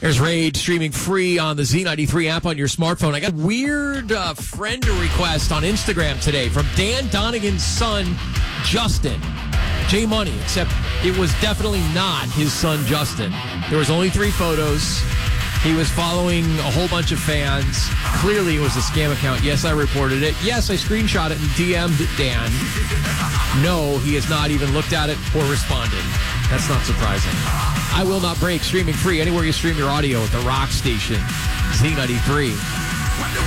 There's Raid streaming free on the Z93 app on your smartphone. I got a weird friend request on Instagram today from Dan Donegan's son, Justin. J Money, except it was definitely not his son, Justin. There was only 3 photos. He was following a whole bunch of fans. Clearly, it was a scam account. Yes, I reported it. Yes, I screenshot it and DM'd Dan. No, he has not even looked at it or responded. That's not surprising. I Will Not Break, streaming free anywhere you stream your audio at the Rock Station, Z93.